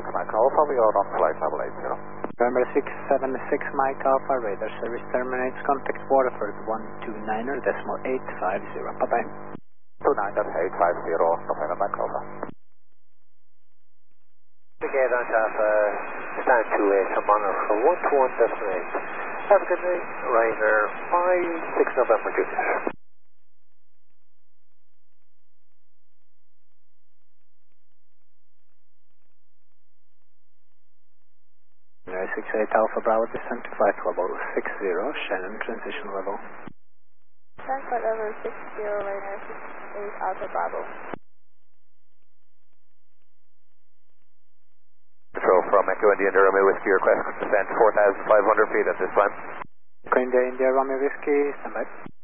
Mike Alpha, we are on flight level 80. November 676 Mike Alpha, radar service terminates, contact Waterford 129er, decimal 850. Bye-bye. 29.850, November Mike Alpha. Again, on Alpha, stand 28, I'm on for 121.8. Have a good day, Ryanair 56 November Junior. 68 Alpha Bravo, descent to flight level 60, Shannon, transition level. Descent flight level 60, Ryanair 68 Alpha Bravo. Control from Echo India Romeo Whiskey, request descent 4,500 feet at this time. Echo India Romeo Whiskey, stand by.